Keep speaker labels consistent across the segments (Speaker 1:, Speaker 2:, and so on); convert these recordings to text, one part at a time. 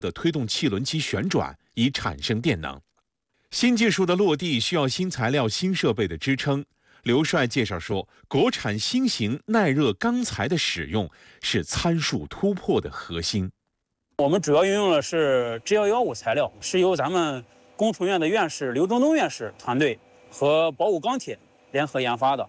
Speaker 1: 的推动汽轮机旋转，以产生电能。新技术的落地需要新材料、新设备的支撑。刘帅介绍说，国产新型耐热钢材的使用是参数突破的核心。
Speaker 2: 我们主要运用的是 G115材料，是由咱们工程院的院士刘忠东院士团队和宝武钢铁联合研发的。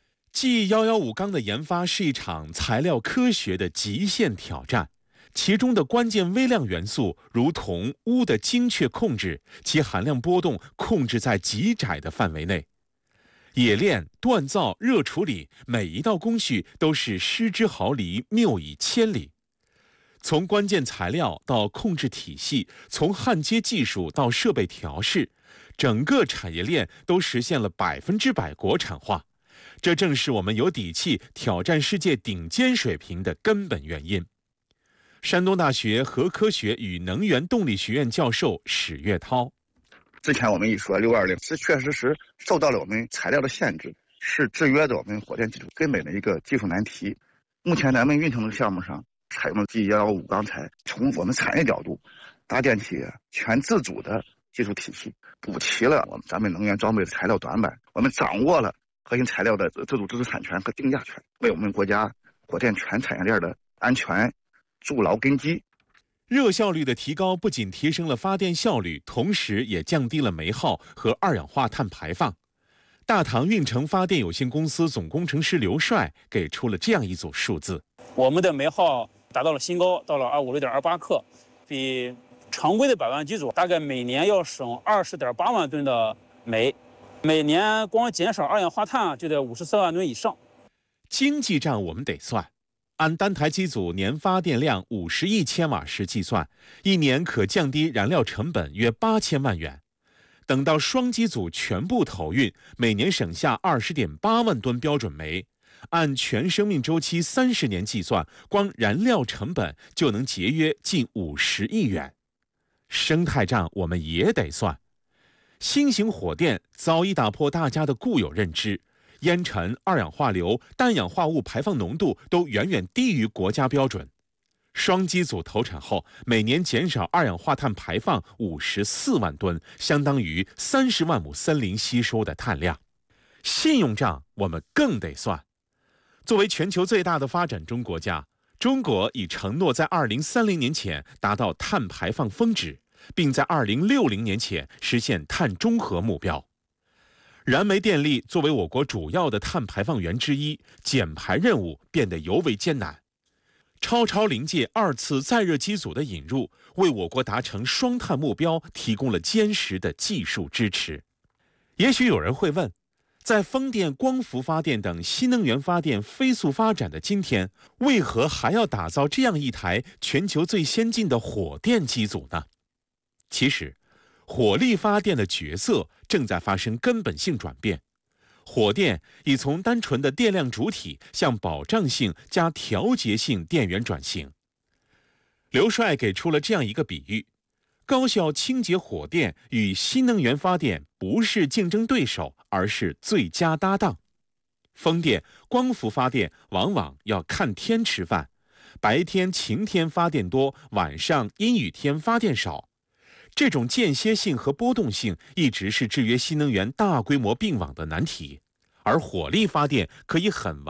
Speaker 1: G115钢的研发是一场材料科学的极限挑战，其中的关键微量元素如铜、钨的精确控制，其含量波动控制在极窄的范围内。冶炼、锻造、热处理，每一道工序都是失之毫厘，谬以千里。从关键材料到控制体系，从焊接技术到设备调试，整个产业链都实现了100%国产化。这正是我们有底气挑战世界顶尖水平的根本原因。山东大学核科学与能源动力学院教授史月涛。
Speaker 3: 之前我们一说620是确实受到了我们材料的限制，是制约着我们火电技术根本的一个技术难题。目前咱们运行的项目上采用了 G115钢材，从我们产业角度搭建起全自主的技术体系，补齐了咱们能源装备的材料短板。我们掌握了核心材料的自主知识产权和定价权，为我们国家火电全产业链的安全筑牢根基。
Speaker 1: 热效率的提高不仅提升了发电效率，同时也降低了煤耗和二氧化碳排放。大唐运城发电有限公司总工程师刘帅给出了这样一组数字：
Speaker 2: 我们的煤耗达到了新高，到了256.28克，比常规的百万机组大概每年要省20.8万吨的煤，每年光减少二氧化碳就得54万吨以上。
Speaker 1: 经济账我们得算。按单台机组年发电量50亿千瓦时计算，一年可降低燃料成本约8000万元。等到双机组全部投运，每年省下20.8万吨标准煤。按全生命周期30年计算，光燃料成本就能节约近50亿元。生态账我们也得算。新型火电早已打破大家的固有认知。烟尘、二氧化硫、氮氧化物排放浓度都远远低于国家标准。双机组投产后，每年减少二氧化碳排放54万吨，相当于30万亩森林吸收的碳量。信用账我们更得算。作为全球最大的发展中国家，中国已承诺在2030年前达到碳排放峰值，并在2060年前实现碳中和目标。燃煤电力作为我国主要的碳排放源之一，减排任务变得尤为艰难。超临界2次再热机组的引入，为我国达成双碳目标提供了坚实的技术支持。也许有人会问，在风电、光伏发电等新能源发电飞速发展的今天，为何还要打造这样一台全球最先进的火电机组呢？其实，火力发电的角色正在发生根本性转变，火电已从单纯的电量主体向保障性加调节性电源转型。刘帅给出了这样一个比喻：高效清洁火电与新能源发电不是竞争对手，而是最佳搭档。风电、光伏发电往往要看天吃饭，白天晴天发电多，晚上阴雨天发电少。这种间歇性和波动性一直是制约新能源大规模并网的难题，而火力发电可以很完